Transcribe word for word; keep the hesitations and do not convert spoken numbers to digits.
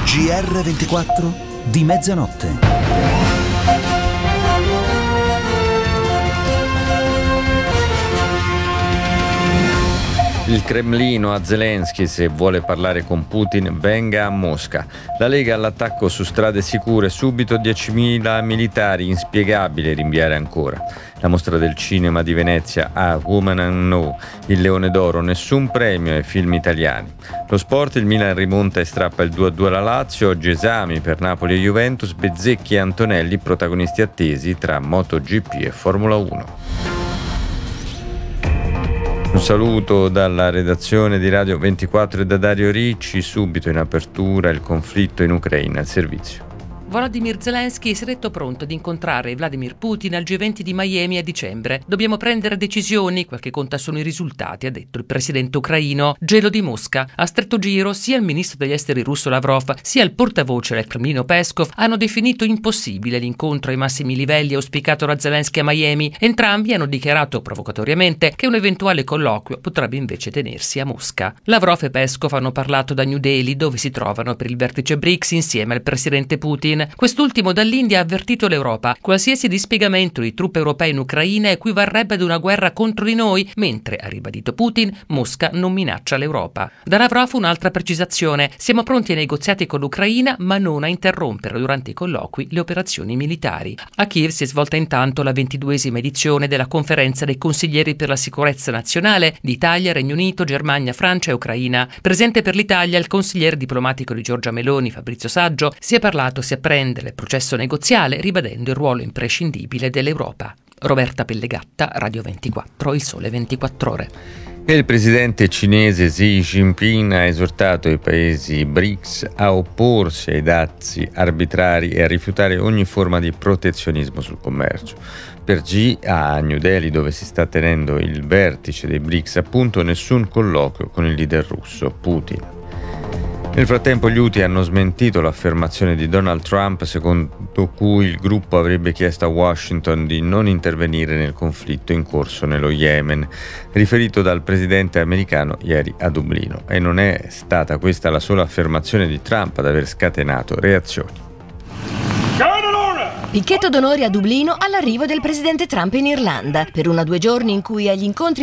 G R ventiquattro di mezzanotte. Il Cremlino a Zelensky: se vuole parlare con Putin venga a Mosca. La Lega all'attacco su strade sicure, subito diecimila militari, inspiegabile rinviare ancora. La mostra del cinema di Venezia a Woman and No, il Leone d'Oro, nessun premio ai film italiani. Lo sport: il Milan rimonta e strappa il due a due alla Lazio. Oggi esami per Napoli e Juventus, Bezzecchi e Antonelli protagonisti attesi tra MotoGP e Formula uno. Un saluto dalla redazione di Radio ventiquattro e da Dario Ricci. Subito in apertura il conflitto in Ucraina, il servizio. Volodymyr Zelensky si è detto pronto ad incontrare Vladimir Putin al G venti di Miami a dicembre. Dobbiamo prendere decisioni, quel che conta sono i risultati, ha detto il presidente ucraino. Gelo di Mosca. A stretto giro sia il ministro degli esteri russo Lavrov sia il portavoce del Cremlino Peskov hanno definito impossibile l'incontro ai massimi livelli auspicato da Zelensky a Miami. Entrambi hanno dichiarato provocatoriamente che un eventuale colloquio potrebbe invece tenersi a Mosca. Lavrov e Peskov hanno parlato da New Delhi, dove si trovano per il vertice BRICS insieme al presidente Putin. Quest'ultimo dall'India ha avvertito l'Europa: qualsiasi dispiegamento di truppe europee in Ucraina equivarrebbe ad una guerra contro di noi, mentre, ha ribadito Putin, Mosca non minaccia l'Europa. Da Lavrov un'altra precisazione: siamo pronti ai negoziati con l'Ucraina, ma non a interrompere durante i colloqui le operazioni militari. A Kiev si è svolta intanto la ventiduesima edizione della conferenza dei consiglieri per la sicurezza nazionale di Italia, Regno Unito, Germania, Francia e Ucraina. Presente per l'Italia il consigliere diplomatico di Giorgia Meloni, Fabrizio Saggio. Si è parlato, si è prendere il processo negoziale, ribadendo il ruolo imprescindibile dell'Europa. Roberta Pellegatta, Radio ventiquattro, Il Sole ventiquattro Ore. E il presidente cinese Xi Jinping ha esortato i paesi BRICS a opporsi ai dazi arbitrari e a rifiutare ogni forma di protezionismo sul commercio. Per Xi, a New Delhi, dove si sta tenendo il vertice dei BRICS, appunto, nessun colloquio con il leader russo Putin. Nel frattempo gli Houthi hanno smentito l'affermazione di Donald Trump secondo cui il gruppo avrebbe chiesto a Washington di non intervenire nel conflitto in corso nello Yemen, riferito dal presidente americano ieri a Dublino. E non è stata questa la sola affermazione di Trump ad aver scatenato reazioni. Picchetto d'onore a Dublino all'arrivo del presidente Trump in Irlanda per una due giorni in cui agli incontri